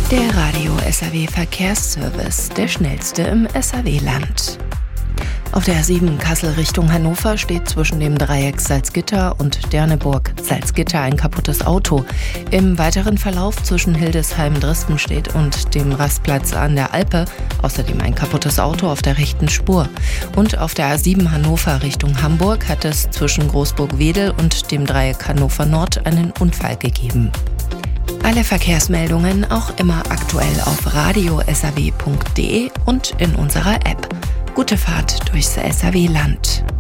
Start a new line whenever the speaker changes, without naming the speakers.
Der Radio SAW Verkehrsservice, der schnellste im SAW-Land. Auf der A7 Kassel Richtung Hannover steht zwischen dem Dreieck Salzgitter und Derneburg-Salzgitter ein kaputtes Auto. Im weiteren Verlauf zwischen Hildesheim-Dristenstedt und dem Rastplatz an der Alpe außerdem ein kaputtes Auto auf der rechten Spur. Und auf der A7 Hannover Richtung Hamburg hat es zwischen Großburg-Wedel und dem Dreieck Hannover Nord einen Unfall gegeben. Alle Verkehrsmeldungen auch immer aktuell auf radiosaw.de und in unserer App. Gute Fahrt durchs SAW-Land.